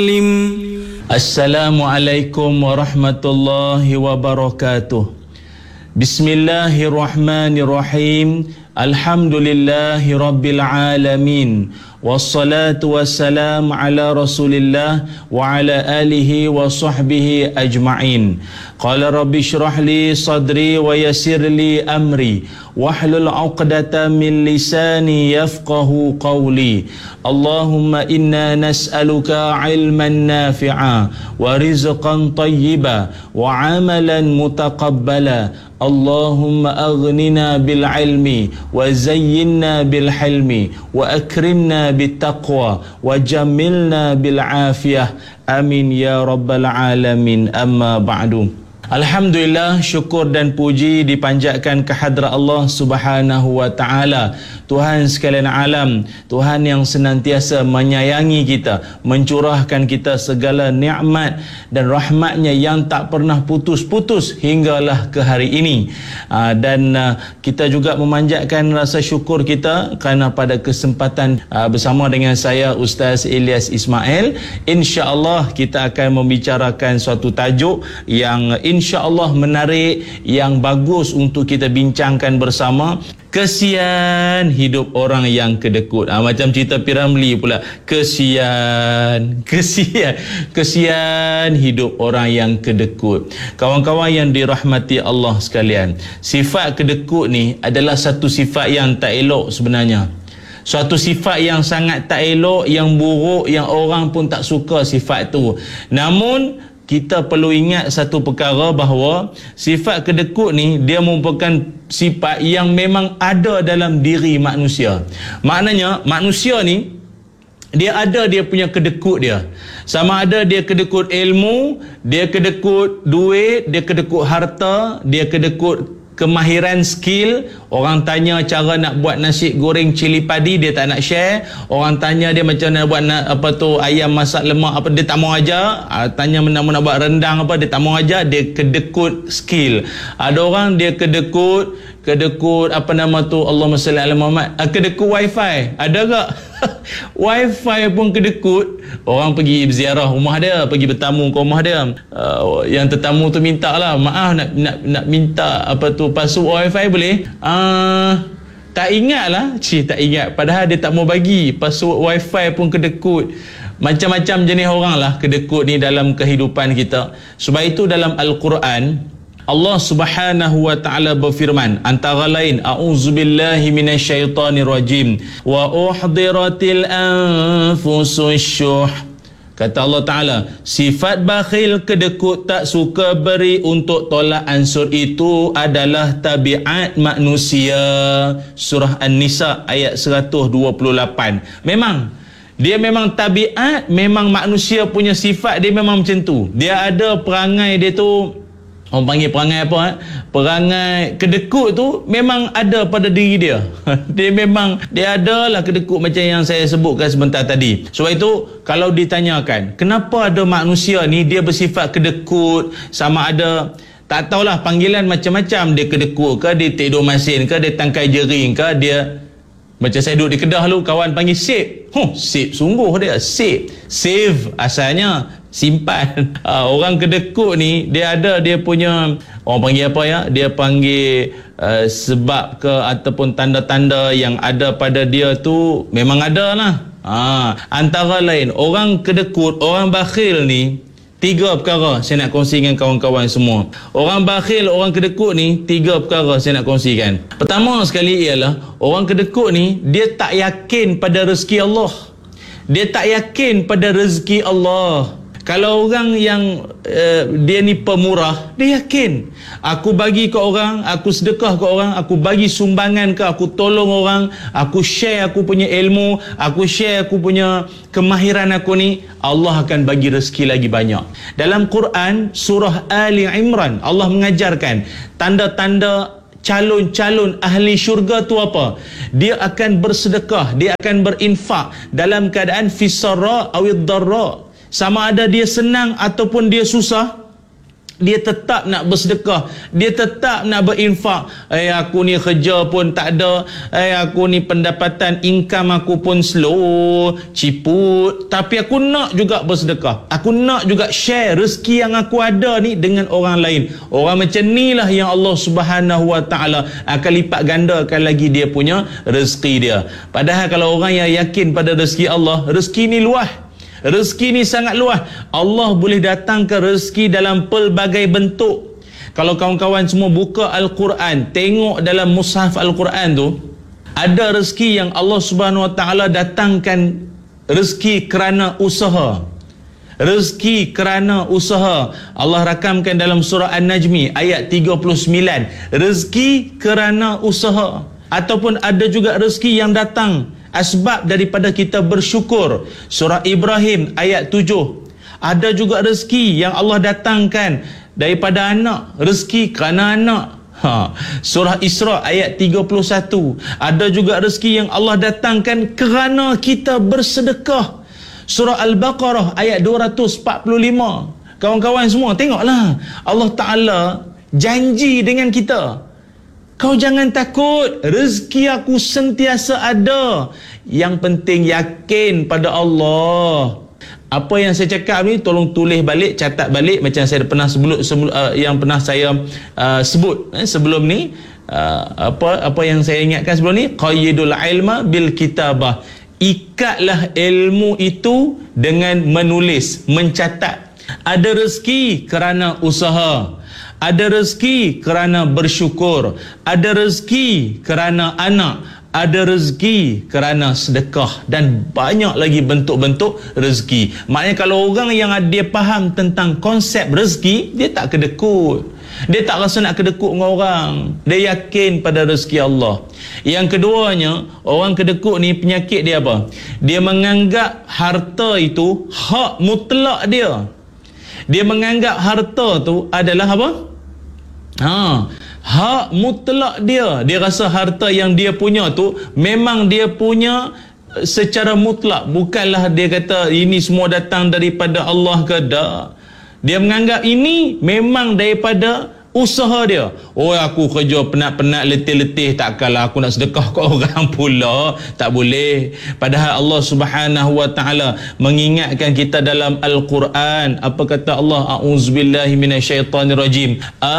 Assalamualaikum warahmatullahi wabarakatuh. Bismillahirrahmanirrahim. Alhamdulillahi rabbil alamin. Wassalatu wassalamu ala Rasulillah wa ala alihi wa sahbihi ajma'in. Qala rabbi shrah li sadri wa yassir li amri wahlul 'uqdatam min lisani yafqahu qawli. Allahumma inna nas'aluka 'ilman nafi'a wa rizqan tayyiba wa 'amalan mutaqabbala. Allahumma aghnina bil 'ilmi wa zayyinna bil hilmi wa akrimna bit taqwa wa jamilna bil 'afiyah. Amin ya rabbal alamin. Amma ba'du. Alhamdulillah, syukur dan puji dipanjatkan ke hadrat Allah Subhanahu wa taala, Tuhan sekalian alam, Tuhan yang senantiasa menyayangi kita, mencurahkan kita segala nikmat dan rahmatnya yang tak pernah putus-putus hinggalah ke hari ini. Dan kita juga memanjatkan rasa syukur kita kerana pada kesempatan bersama dengan saya Ustaz Ilyas Ismail, insya-Allah kita akan membicarakan suatu tajuk yang insya-Allah menarik, yang bagus untuk kita bincangkan bersama. Kesian hidup orang yang kedekut. Macam cerita Piramli pula. Kesian hidup orang yang kedekut. Kawan-kawan yang dirahmati Allah sekalian, sifat kedekut ni adalah satu sifat yang tak elok sebenarnya. Suatu sifat yang sangat tak elok, yang buruk, yang orang pun tak suka sifat tu. Namun kita perlu ingat satu perkara, bahawa sifat kedekut ni dia merupakan sifat yang memang ada dalam diri manusia. Maknanya manusia ni dia ada dia punya kedekut dia. Sama ada dia kedekut ilmu, dia kedekut duit, dia kedekut harta, dia kedekut kemahiran skill. Orang tanya cara nak buat nasi goreng cili padi, dia tak nak share. Orang tanya dia macam mana buat ayam masak lemak apa, dia tak mau ajar. Tanya nak buat rendang apa, dia tak mau ajar. Dia kedekut skill. Ada orang dia kedekut Allahumma salli ala Muhammad, kedekut wifi. Ada tak? Wifi pun kedekut. Orang pergi ziarah rumah dia, pergi bertamu ke rumah dia, yang tetamu tu minta lah, maaf nak minta password wifi boleh? Tak ingat lah. Tak ingat, padahal dia tak mau bagi password wifi pun kedekut. Macam-macam jenis orang lah kedekut ni dalam kehidupan kita. Sebab itu dalam Al-Quran Allah Subhanahu wa taala berfirman, antara lain, a'udzubillahi minasyaitonirrajim, wa uhdiratil anfusus syuh. Kata Allah Ta'ala, sifat bakhil, kedekut, tak suka beri untuk tolak ansur, itu adalah tabiat manusia. Surah An-Nisa ayat 128. Dia memang tabiat, memang manusia punya sifat dia memang macam tu. Dia ada perangai dia tu, orang panggil perangai apa? Perangai kedekut tu memang ada pada diri dia. Dia adalah kedekut macam yang saya sebutkan sebentar tadi. Sebab itu kalau ditanyakan, kenapa ada manusia ni dia bersifat kedekut, sama ada tak tahulah panggilan macam-macam. Dia kedekut ke, dia tidur masin ke, dia tangkai jering ke, dia macam saya duduk di Kedah dulu, kawan panggil sip. Sip sungguh dia. Save asalnya simpan. Orang kedekut ni dia ada dia punya, orang panggil apa ya, dia panggil sebab ke ataupun tanda-tanda yang ada pada dia tu memang ada lah. Antara lain orang kedekut, orang bakhil ni, 3 perkara saya nak kongsi dengan kawan-kawan semua. Orang bakhil, orang kedekut ni, 3 perkara saya nak kongsikan. Pertama sekali ialah orang kedekut ni dia tak yakin pada rezeki Allah. Dia tak yakin pada rezeki Allah. Kalau orang yang dia ni pemurah, dia yakin, aku bagi ke orang, aku sedekah ke orang, aku bagi sumbangan ke, aku tolong orang, aku share aku punya ilmu, aku share aku punya kemahiran aku ni, Allah akan bagi rezeki lagi banyak. Dalam Quran surah Ali Imran, Allah mengajarkan tanda-tanda calon-calon ahli syurga tu apa? Dia akan bersedekah, dia akan berinfak dalam keadaan fisarra awid darra. Sama ada dia senang ataupun dia susah, dia tetap nak bersedekah, dia tetap nak berinfak. Aku ni kerja pun tak ada, aku ni pendapatan income aku pun slow, ciput, tapi aku nak juga bersedekah, aku nak juga share rezeki yang aku ada ni dengan orang lain. Orang macam ni lah yang Allah Subhanahu Wa Ta'ala akan lipat gandakan lagi dia punya rezeki dia. Padahal kalau orang yang yakin pada rezeki Allah, rezeki ni luas, rezeki ni sangat luas. Allah boleh datangkan rezeki dalam pelbagai bentuk. Kalau kawan-kawan semua buka Al-Quran, tengok dalam mushaf Al-Quran tu, ada rezeki yang Allah Subhanahu Wa Ta'ala datangkan rezeki kerana usaha. Rezeki kerana usaha. Allah rakamkan dalam surah An-Najmi ayat 39. Rezeki kerana usaha. Ataupun ada juga rezeki yang datang asbab daripada kita bersyukur. Surah Ibrahim ayat 7. Ada juga rezeki yang Allah datangkan daripada anak, rezeki kerana anak. Surah Isra ayat 31. Ada juga rezeki yang Allah datangkan kerana kita bersedekah. Surah Al-Baqarah ayat 245. Kawan-kawan semua tengoklah, Allah Ta'ala janji dengan kita, kau jangan takut, rezeki aku sentiasa ada. Yang penting yakin pada Allah. Apa yang saya cakap ni tolong tulis balik, catat balik, macam saya pernah yang pernah saya sebut sebelum ni. Apa yang saya ingatkan sebelum ni, qayyidul ilma bil kitabah. Ikatlah ilmu itu dengan menulis, mencatat. Ada rezeki kerana usaha, ada rezeki kerana bersyukur, ada rezeki kerana anak, ada rezeki kerana sedekah, dan banyak lagi bentuk-bentuk rezeki. Maknanya kalau orang yang dia faham tentang konsep rezeki, dia tak kedekut, dia tak rasa nak kedekut dengan orang, dia yakin pada rezeki Allah. Yang keduanya, orang kedekut ni penyakit dia apa? Dia menganggap harta itu hak mutlak dia. Dia menganggap harta tu adalah apa? Hak mutlak dia. Dia rasa harta yang dia punya tu memang dia punya secara mutlak. Bukanlah dia kata ini semua datang daripada Allah ke tak. Dia menganggap ini memang daripada usaha dia. Oh, aku kerja penat-penat, letih-letih, takkanlah aku nak sedekah ke orang pula. Tak boleh. Padahal Allah Subhanahu Wa Ta'ala mengingatkan kita dalam Al-Quran. Apa kata Allah? A'udzubillahi minasyaitanirrajim.